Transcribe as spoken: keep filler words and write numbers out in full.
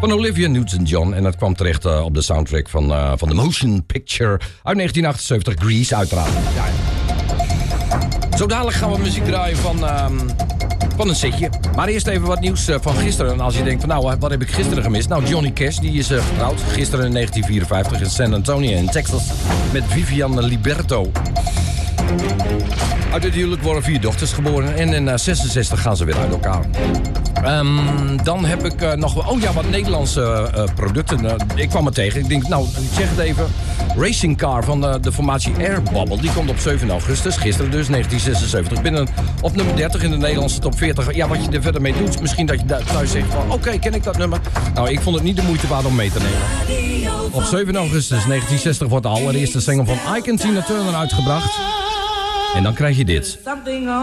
van Olivia Newton-John. En dat kwam terecht uh, op de soundtrack van, uh, van de Motion Picture uit negentien achtenzeventig, Grease uiteraard. Ja. Zo dadelijk gaan we muziek draaien van, uh, van een setje. Maar eerst even wat nieuws uh, van gisteren. En als je denkt van nou, wat heb ik gisteren gemist? Nou, Johnny Cash, die is uh, getrouwd. Gisteren in negentien vierenvijftig in San Antonio in Texas met Vivian Liberto. Uit het huwelijk worden vier dochters geboren en in uh, zesenzestig gaan ze weer uit elkaar. Um, dan heb ik uh, nog... Oh ja, wat Nederlandse uh, producten. Uh, ik kwam er tegen. Ik denk, nou, ik zeg het even. Racing car van uh, de formatie Air Bubble. Die komt op zeven augustus, gisteren dus, negentien zesenzeventig. Binnen op nummer dertig in de Nederlandse top veertig. Ja, wat je er verder mee doet. Misschien dat je thuis zegt van, oké, okay, ken ik dat nummer? Nou, ik vond het niet de moeite waard om mee te nemen. Op zeven augustus negentien zestig wordt de allereerste single van Ike en Tina Turner uitgebracht. En dan krijg je dit.